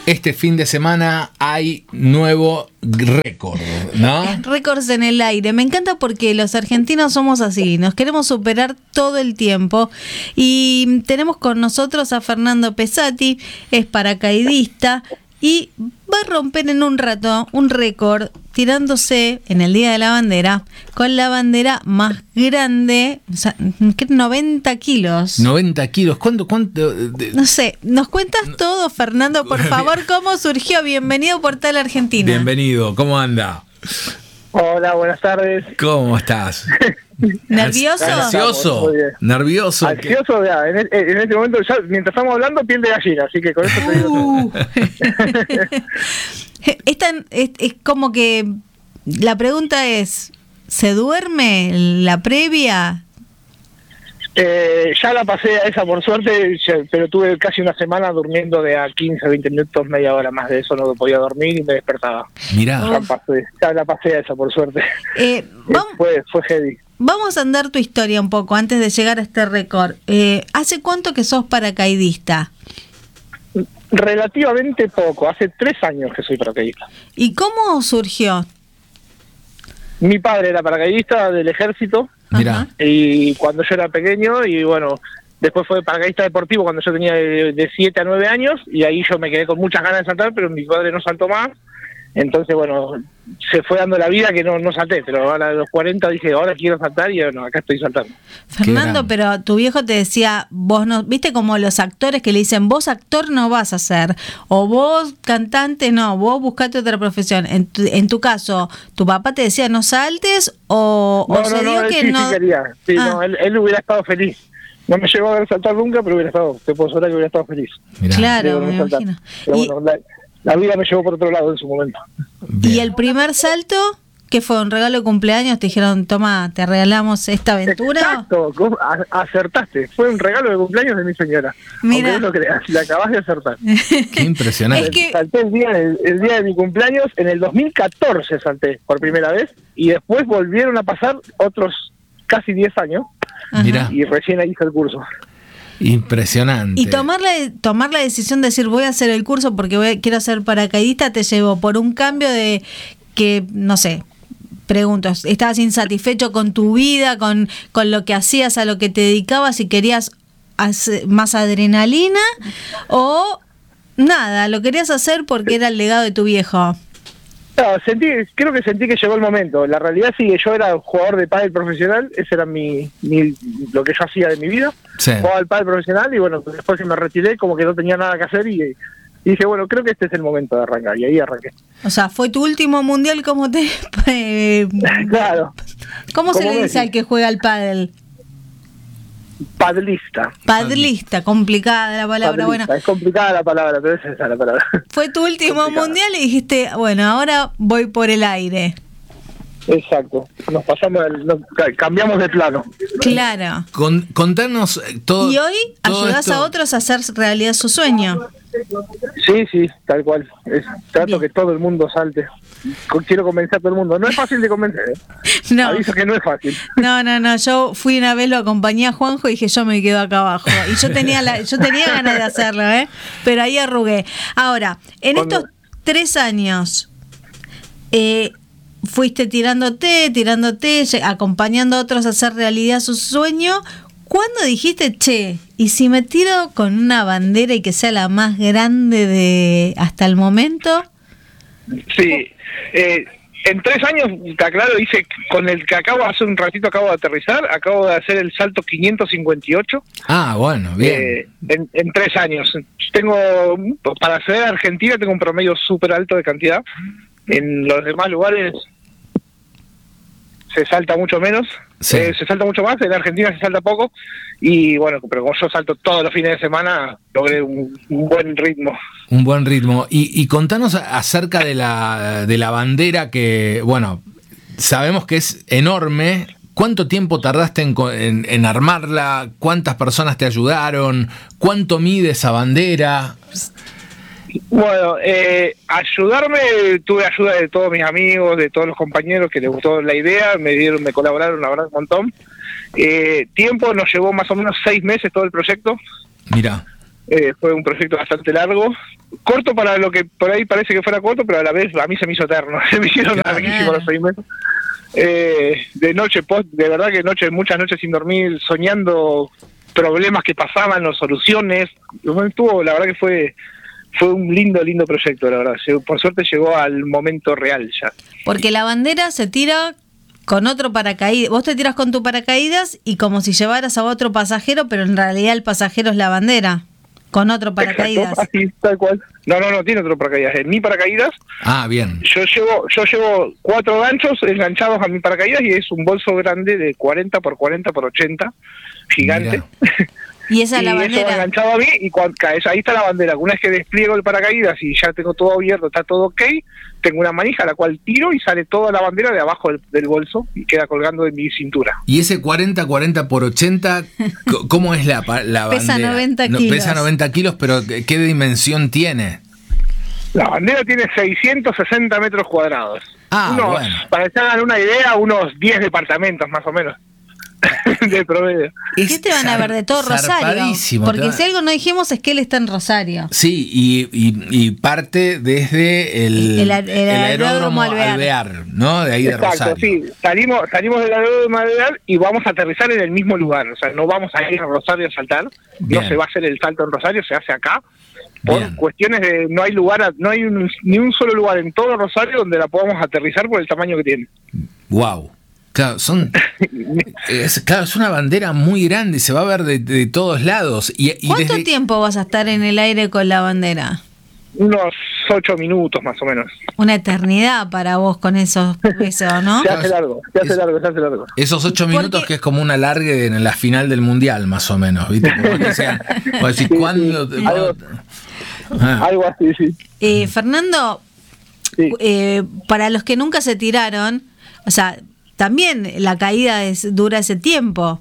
este fin de semana hay nuevo récord, ¿no? Récords en el aire. Me encanta porque los argentinos somos así, nos queremos superar todo el tiempo. Y tenemos con nosotros a Fernando Pesati, es paracaidista y va a romper en un rato un récord tirándose en el Día de la Bandera con la bandera más grande, o sea, 90 kilos. 90 kilos, ¿cuánto? No sé, nos cuentas todo, Fernando, por favor, ¿cómo surgió? Bienvenido a Portal Argentina. Bienvenido, ¿cómo anda? Hola, buenas tardes. ¿Cómo estás? ¿Nervioso? ¿Ansioso? ¿Nervioso? Ansioso, ya, en este momento, ya, mientras estamos hablando, piel de gallina, así que con eso te digo todo. Es como que la pregunta es, ¿se duerme la previa? Ya la pasé a esa por suerte, pero tuve casi una semana durmiendo de a 15, 20 minutos, media hora más de eso, no podía dormir y me despertaba. Mirá. Ya la pasé a esa por suerte. Fue heavy. Vamos a andar tu historia un poco antes de llegar a este récord. ¿Hace cuánto que sos paracaidista? Relativamente poco, hace 3 años que soy paracaidista. ¿Y cómo surgió? Mi padre era paracaidista del ejército. Mirá. Y cuando yo era pequeño, y bueno, después fue paracaidista deportivo cuando yo tenía de 7 a 9 años, y ahí yo me quedé con muchas ganas de saltar, pero mi padre no saltó más. Entonces, bueno, se fue dando la vida que no salté, pero ahora a los 40 dije, ahora quiero saltar, y bueno, acá estoy saltando. Fernando, pero tu viejo te decía, vos no, viste como los actores que le dicen, vos actor no vas a ser, o vos cantante no, vos buscate otra profesión. En tu caso, ¿tu papá te decía no saltes o se dio él que sí, no? Sí quería. Sí, no, él hubiera estado feliz. No me llegó a ver saltar nunca, pero hubiera estado, te puedo asegurar que hubiera estado feliz. Mirá. Claro, me imagino. Pero bueno, la vida me llevó por otro lado en su momento. Bien. ¿Y el primer salto? ¿Qué fue? ¿Un regalo de cumpleaños? ¿Te dijeron, toma, te regalamos esta aventura? Exacto, acertaste. Fue un regalo de cumpleaños de mi señora. Mira. Aunque no lo creas, la acabas de acertar. Qué impresionante. Es que- Salté el día de mi cumpleaños, en el 2014 salté por primera vez, y después volvieron a pasar otros casi 10 años, Mirá, y recién ahí hice el curso. impresionante. Y tomar la decisión de decir voy a hacer el curso porque quiero ser paracaidista te llevó por un cambio de que, no sé, pregunto, ¿estabas insatisfecho con tu vida, con lo que hacías, a lo que te dedicabas y querías más adrenalina? ¿O nada, lo querías hacer porque era el legado de tu viejo? No, creo que sentí que llegó el momento. La realidad sí que yo era jugador de pádel profesional, ese era lo que yo hacía de mi vida. Sí. Jugaba al pádel profesional y bueno, después que me retiré como que no tenía nada que hacer y dije, bueno, creo que este es el momento de arrancar, y ahí arranqué. O sea, fue tu último mundial, ¿cómo te Claro. ¿Cómo se ¿Cómo le me dice al que juega al pádel? Padlista. Padlista, complicada la palabra. Padlista. Bueno, Es complicada la palabra, pero esa es la palabra. fue tu último Complicada. mundial y dijiste, bueno, ahora voy por el aire. Exacto. Cambiamos de plano. Claro. Contanos todo. Y hoy todo ayudás esto. a otros a hacer realidad su sueño. Sí, tal cual. Trato Bien. que todo el mundo salte. Quiero convencer a todo el mundo. No es fácil de convencer, ¿eh? No, Aviso que no es fácil. no. Yo fui una vez, lo acompañé a Juanjo y dije, yo me quedo acá abajo. Y yo tenía ganas de hacerlo, pero ahí arrugué. Ahora, en Cuando- estos 3 años, fuiste tirándote, acompañando a otros a hacer realidad su sueño. ¿Cuándo dijiste, che, y si me tiro con una bandera y que sea la más grande de hasta el momento? Sí. En 3 años, está claro, hice con el que hace un ratito acabo de aterrizar, acabo de hacer el salto 558. Ah, bueno, bien. En 3 años. Para acceder a Argentina, tengo un promedio súper alto de cantidad. En los demás lugares se salta mucho menos, Sí. se salta mucho más, en Argentina se salta poco, y bueno, pero como yo salto todos los fines de semana, logré un buen ritmo. Un buen ritmo. Y contanos acerca de la bandera que, bueno, sabemos que es enorme. ¿Cuánto tiempo tardaste en armarla? ¿Cuántas personas te ayudaron? ¿Cuánto mide esa bandera? Bueno, ayudarme, tuve ayuda de todos mis amigos, de todos los compañeros que les gustó la idea, me colaboraron la verdad un montón. Tiempo nos llevó más o menos 6 meses todo el proyecto. Mirá. Fue un proyecto bastante largo, corto para lo que por ahí parece que fuera corto, pero a la vez a mí se me hizo eterno, se me hicieron larguísimos los 6 meses. De noche, de verdad que muchas noches sin dormir, soñando problemas que pasaban, o soluciones. La verdad que fue un lindo proyecto, la verdad. Por suerte llegó al momento real ya. Porque la bandera se tira con otro paracaídas. Vos te tiras con tu paracaídas y como si llevaras a otro pasajero, pero en realidad el pasajero es la bandera. Con otro paracaídas. Exacto, así, tal cual. No tiene otro paracaídas. En mi paracaídas, bien. Yo llevo 4 ganchos enganchados a mi paracaídas y es un bolso grande de 40 por 40 por 80, gigante. Y esa es la eso bandera. Enganchado a mí y cuando caes, ahí está la bandera. Una vez que despliego el paracaídas y ya tengo todo abierto, está todo ok, tengo una manija a la cual tiro y sale toda la bandera de abajo del bolso y queda colgando de mi cintura. ¿Y ese 40 por 80, cómo es la bandera? Pesa 90 kilos. Pesa 90 kilos, pero ¿qué dimensión tiene? La bandera tiene 660 metros cuadrados. Bueno. Para que se hagan una idea, unos 10 departamentos más o menos. De promedio. ¿Qué te van a ver de todo Rosario? Porque si algo no dijimos es que él está en Rosario. Sí, y parte desde el aeródromo Alvear, ¿no? De ahí de Rosario. Sí, salimos del aeródromo Alvear y vamos a aterrizar en el mismo lugar. O sea, no vamos a ir a Rosario a saltar. Bien. No se va a hacer el salto en Rosario, se hace acá. Por cuestiones de no hay lugar, ni un solo lugar en todo Rosario donde la podamos aterrizar por el tamaño que tiene. Wow. Claro, es una bandera muy grande y se va a ver de todos lados. ¿Cuánto tiempo vas a estar en el aire con la bandera? Unos 8 minutos más o menos. Una eternidad para vos con eso, ¿no? Se hace largo. Esos 8 minutos que es como un alargue en la final del Mundial, más o menos, ¿viste? Como que sea, decir, ¿cuándo? Algo así, sí. Fernando, para los que nunca se tiraron, o sea, también la caída dura ese tiempo.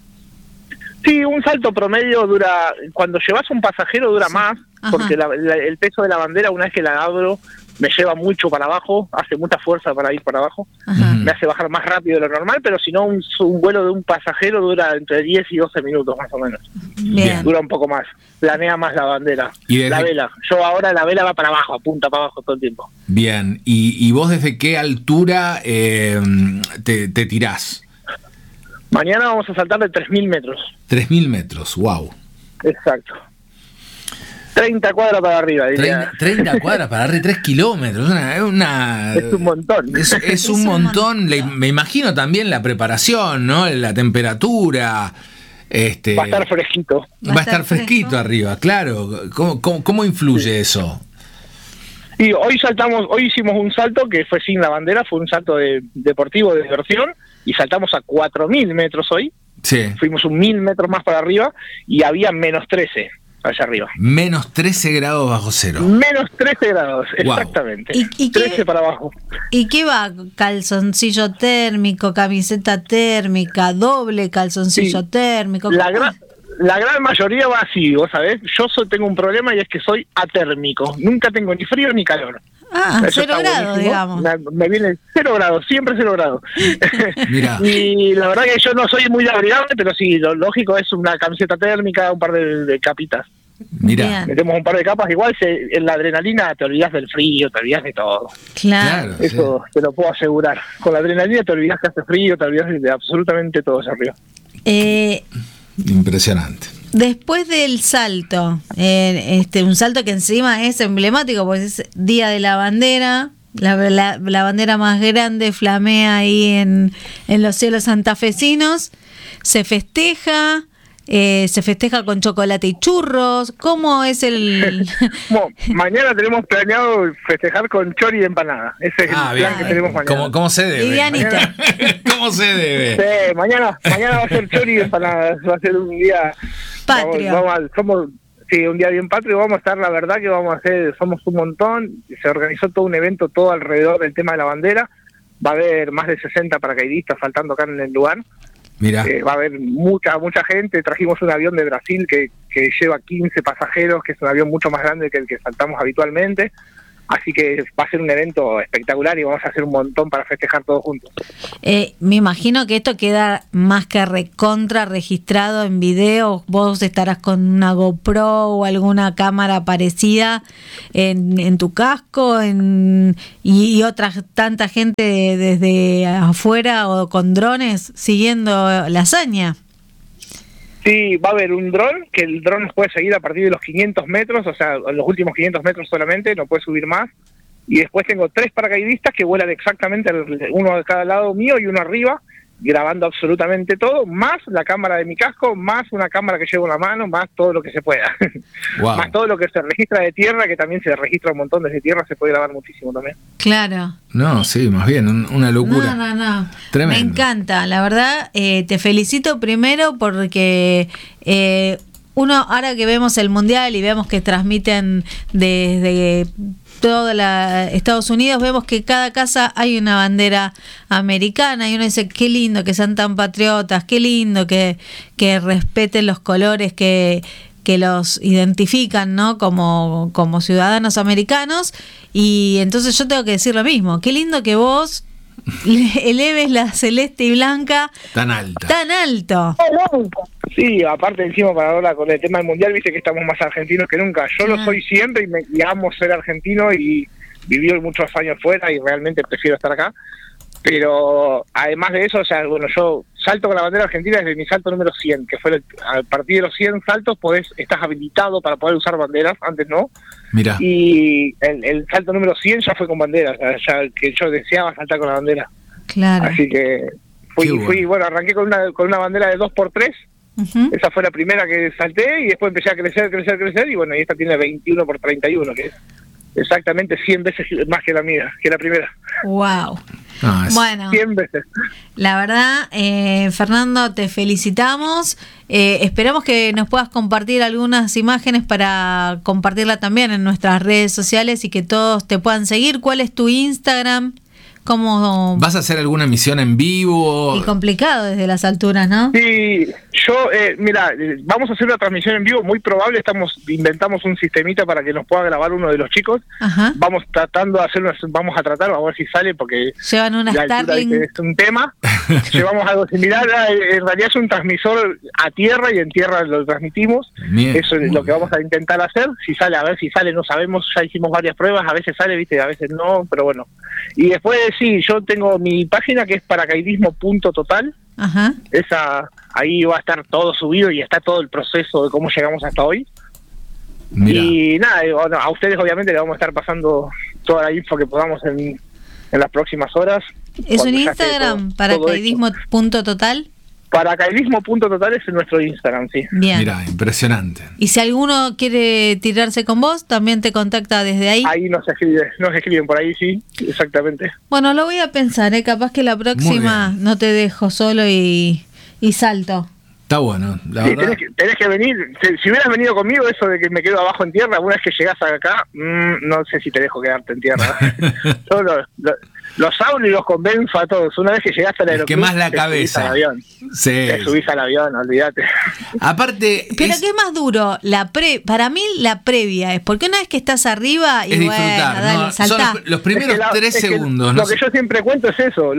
Sí, un salto promedio dura, cuando llevas un pasajero dura más, porque el peso de la bandera, una vez que la abro, me lleva mucho para abajo, hace mucha fuerza para ir para abajo, me hace bajar más rápido de lo normal, pero si no, un vuelo de un pasajero dura entre 10 y 12 minutos más o menos. Bien. Dura un poco más, planea más la bandera, la vela. Yo ahora la vela va para abajo, apunta para abajo todo el tiempo. Bien, ¿y vos desde qué altura te tirás? Mañana vamos a saltar de 3.000 metros. 3.000 metros, wow. Exacto. 30 cuadras para arriba, diría. 30 cuadras para arriba, 3 kilómetros. Es un montón. Es un montón. Me imagino también la preparación, ¿no? La temperatura. Va a estar fresquito. Va a estar fresquito arriba, claro. ¿Cómo influye eso? Y hoy hicimos un salto que fue sin la bandera, fue un salto deportivo de diversión, y saltamos a 4.000 metros hoy. Sí. Fuimos 1.000 metros más para arriba y había menos 13 allá arriba. Menos 13 grados bajo cero. Menos 13 grados, wow. Exactamente. ¿Y 13 para abajo. ¿Y qué va? ¿Calzoncillo térmico, camiseta térmica, doble calzoncillo térmico? La gran mayoría va así, vos sabés. Yo tengo un problema y es que soy atérmico. Nunca tengo ni frío ni calor. Eso 0 grados, digamos. Me viene 0 grados, siempre 0 grados. Mirá. Y la verdad que yo no soy muy abrigable, pero sí, lo lógico es una camiseta térmica, un par de capitas. Mirá. Metemos un par de capas, igual en la adrenalina te olvidás del frío, te olvidás de todo. Claro. Eso te lo puedo asegurar. Con la adrenalina te olvidás que hace frío, te olvidás de absolutamente todo allá arriba. Impresionante. Después del salto, un salto que encima es emblemático porque es Día de la Bandera, la bandera más grande flamea ahí en los cielos santafesinos, se festeja con chocolate y churros. ¿Cómo es el...? Bueno, mañana tenemos planeado festejar con chori y empanada. Ese es el plan que tenemos mañana. ¿Cómo se debe? Livianita. ¿Cómo se debe? Sí, mañana va a ser chori y empanada. Va a ser un día... Patrio. Un día bien patrio. Vamos a estar, la verdad que somos un montón. Se organizó todo un evento todo alrededor del tema de la bandera. Va a haber más de 60 paracaidistas saltando acá en el lugar. Mira. Va a haber mucha gente. Trajimos un avión de Brasil que lleva 15 pasajeros, que es un avión mucho más grande que el que saltamos habitualmente. Así que va a ser un evento espectacular y vamos a hacer un montón para festejar todos juntos. Me imagino que esto queda más que recontra registrado en video. Vos estarás con una GoPro o alguna cámara parecida en tu casco y otra tanta gente desde afuera o con drones siguiendo la hazaña. Sí, va a haber un dron, que el dron nos puede seguir a partir de los 500 metros, o sea, en los últimos 500 metros solamente, no puede subir más. Y después tengo 3 paracaidistas que vuelan exactamente, uno de cada lado mío y uno arriba, grabando absolutamente todo, más la cámara de mi casco, más una cámara que llevo en la mano, más todo lo que se pueda. Wow. Más todo lo que se registra de tierra, que también se registra un montón desde tierra, se puede grabar muchísimo también. Claro. No, sí, más bien, una locura. No. Tremendo. Me encanta, la verdad, te felicito primero porque uno, ahora que vemos el Mundial y vemos que transmiten desde toda Estados Unidos, vemos que cada casa hay una bandera americana y uno dice, qué lindo que sean tan patriotas, qué lindo que respeten los colores que los identifican, ¿no? como ciudadanos americanos. Y entonces yo tengo que decir lo mismo, qué lindo que vos eleves la celeste y blanca tan alta. Tan alto. Sí, aparte encima para ahora con el tema del Mundial, viste que estamos más argentinos que nunca. Yo lo soy siempre y amo ser argentino y viví muchos años fuera y realmente prefiero estar acá. Pero además de eso, o sea, bueno, yo salto con la bandera argentina desde mi salto número 100, que fue a partir de los 100 saltos estás habilitado para poder usar banderas, antes no. Mira. Y el salto número 100 ya fue con bandera, o sea, ya que yo deseaba saltar con la bandera. Claro. Así que bueno, arranqué con una bandera de 2x3. Uh-huh. Esa fue la primera que salté y después empecé a crecer y bueno, y esta tiene 21x31, que es exactamente 100 veces más que la mía, que la primera. Wow. Bueno, 100 veces. La verdad, Fernando, te felicitamos. Esperamos que nos puedas compartir algunas imágenes para compartirla también en nuestras redes sociales y que todos te puedan seguir. ¿Cuál es tu Instagram? ¿Cómo? ¿Vas a hacer alguna emisión en vivo? Y complicado desde las alturas, ¿no? Sí, mira, vamos a hacer una transmisión en vivo, muy probable, inventamos un sistemita para que nos pueda grabar uno de los chicos. Ajá. Vamos a tratar, a ver si sale, porque llevan una Starlink. Es un tema. Llevamos algo similar, en realidad es un transmisor a tierra y en tierra lo transmitimos. Bien. Eso es lo que vamos a intentar hacer. Si sale, a ver si sale, no sabemos, ya hicimos varias pruebas, a veces sale, viste, a veces no, pero bueno. Y después sí, yo tengo mi página que es paracaidismo.total. Ajá. Esa, ahí va a estar todo subido y está todo el proceso de cómo llegamos hasta hoy. Mira. Y nada, bueno, a ustedes obviamente le vamos a estar pasando toda la info que podamos en las próximas horas. ¿Es un Instagram, paracaidismo.total? Paracaidismo.total es nuestro Instagram, sí. Bien. Mira, impresionante. Y si alguno quiere tirarse con vos, también te contacta desde ahí. Ahí nos escriben por ahí, sí, exactamente. Bueno, lo voy a pensar, capaz que la próxima no te dejo solo y salto. Está bueno, la sí, verdad. Tenés que venir. Si hubieras venido conmigo, eso de que me quedo abajo en tierra, una vez que llegás acá, no sé si te dejo quedarte en tierra. Yo los hablo y los convenzo a todos. Una vez que llegaste al aeropuerto, quemás la cabeza. Subís al avión. Sí. Te subís al avión, olvídate. Aparte. Pero ¿qué es más duro? Para mí la previa es, porque una vez que estás arriba y es bueno, disfrutar, dale, ¿no? saltá. Son los primeros 3 segundos. Lo que yo siempre cuento es eso.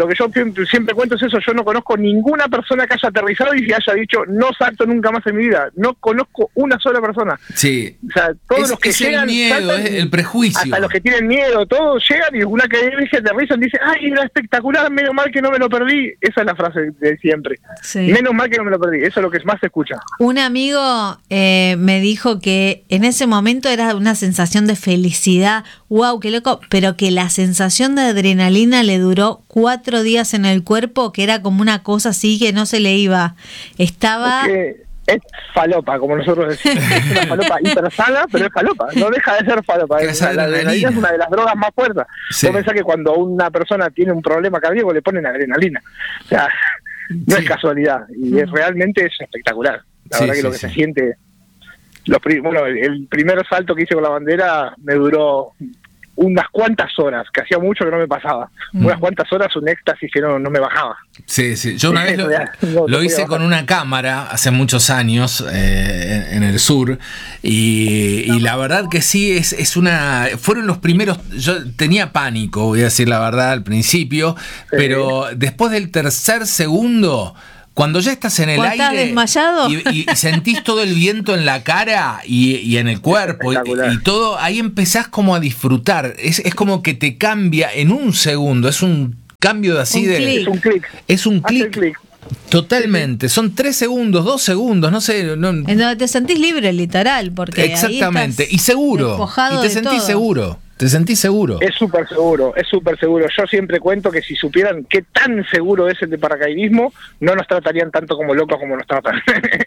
Yo no conozco ninguna persona que haya aterrizado y que haya dicho no salto nunca más en mi vida. No conozco una sola persona. Sí. O sea, todos los que llegan, el miedo, saltan, es el prejuicio. hasta los que tienen miedo, todos llegan y una que aterrizan dice, ay, era espectacular, menos mal que no me lo perdí. Esa es la frase de siempre. Sí. Menos mal que no me lo perdí. Eso es lo que más se escucha. Un amigo me dijo que en ese momento era una sensación de felicidad, wow, qué loco, pero que la sensación de adrenalina le duró 4 días en el cuerpo, que era como una cosa así que no se le iba. Estaba... Es falopa, como nosotros decimos. Es una falopa hipersana, pero es falopa. No deja de ser falopa. La adrenalina es una de las drogas más fuertes. Sí. Vos pensás que cuando una persona tiene un problema cardíaco le ponen adrenalina. O sea, no es casualidad. Y realmente es espectacular. La verdad que lo que se siente... el primer salto que hice con la bandera me duró unas cuantas horas, que hacía mucho que no me pasaba. Unas cuantas horas, un éxtasis que no me bajaba. Sí, sí. Yo una vez lo hice con una cámara hace muchos años en el sur y la verdad que sí, es una... Fueron los primeros... Yo tenía pánico, voy a decir la verdad, al principio, pero después del tercer segundo... Cuando ya estás en el aire ¿Estás desmayado? y sentís todo el viento en la cara y en el cuerpo y todo, ahí empezás como a disfrutar. Es como que te cambia en un segundo. Es un cambio de así Es un clic. Es un clic. Totalmente. Son 3 segundos, 2 segundos, no sé. No, en donde te sentís libre, literal. Porque exactamente. Ahí y seguro. Despojado Y te de sentís todo. seguro. Te sentís seguro. Es súper seguro. Yo siempre cuento que si supieran qué tan seguro es el de paracaidismo, no nos tratarían tanto como locos como nos tratan.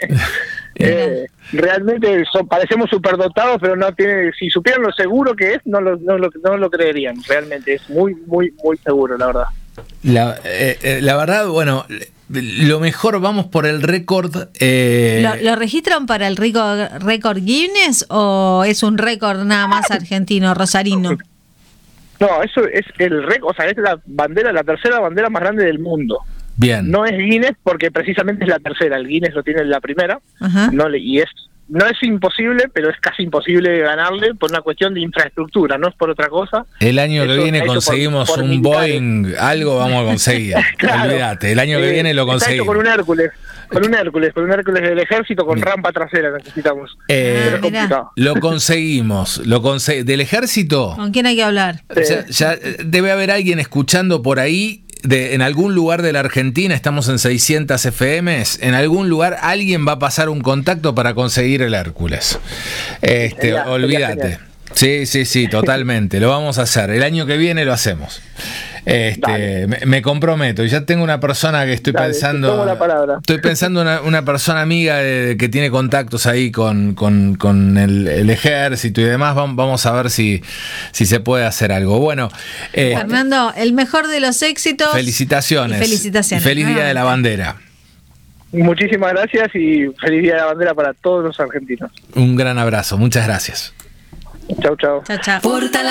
Realmente parecemos superdotados, pero no tiene. Si supieran lo seguro que es, no lo creerían. Realmente es muy, muy, muy seguro, la verdad. La verdad, bueno, lo mejor vamos por el récord. ¿Lo registran para el récord Guinness o es un récord nada más argentino, rosarino? No, eso es el récord, o sea, es la tercera bandera más grande del mundo. Bien. No es Guinness porque precisamente es la tercera, el Guinness lo tiene en la primera. Ajá. No es imposible, pero es casi imposible ganarle por una cuestión de infraestructura, no es por otra cosa. El año que viene hecho conseguimos por un militares. Boeing, algo vamos a conseguir. Claro. Olvídate, el año que viene lo Está hecho conseguimos. con un Hércules del ejército con rampa trasera necesitamos. Pero es complicado. Lo conseguimos, del ejército. ¿Con quién hay que hablar? Ya debe haber alguien escuchando por ahí. En algún lugar de la Argentina, estamos en 600 FMs, en algún lugar alguien va a pasar un contacto para conseguir el Hércules. Olvídate. Sí, totalmente. Lo vamos a hacer. El año que viene lo hacemos. Me comprometo. Ya tengo una persona que estoy pensando. Tomo la palabra. Estoy pensando una persona amiga que tiene contactos ahí con el ejército y demás. Vamos a ver si se puede hacer algo. Bueno, Fernando, el mejor de los éxitos. Felicitaciones. Y Feliz Día de la Bandera. Muchísimas gracias y feliz Día de la Bandera para todos los argentinos. Un gran abrazo. Muchas gracias. Chau, chau. Chao, chao.